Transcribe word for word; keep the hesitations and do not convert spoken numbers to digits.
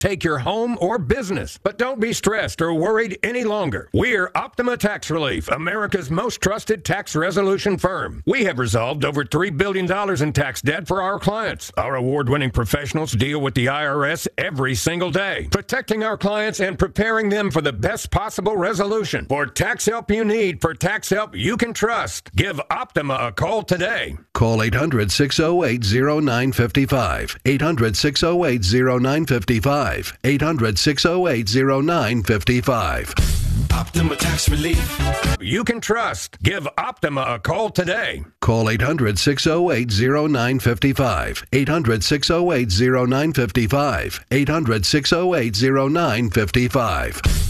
take your home or business. But don't be stressed or worried any longer. We're Optima Tax Relief, America's most trusted tax resolution firm. We have resolved over three billion dollars in tax debt for our clients. Our award-winning professionals deal with the I R S every single day, protecting our clients and preparing them for the best possible resolution. For tax help you need, for tax help you can trust, give Optima a call today. Call eight hundred, six oh eight, oh nine five five. eight hundred, six oh eight, oh nine five five. eight hundred, six oh eight, oh nine five five. Optima Tax Relief. You can trust. Give Optima a call today. Call eight hundred, six oh eight, oh nine five five. eight hundred, six oh eight, oh nine five five. eight hundred, six oh eight, oh nine five five.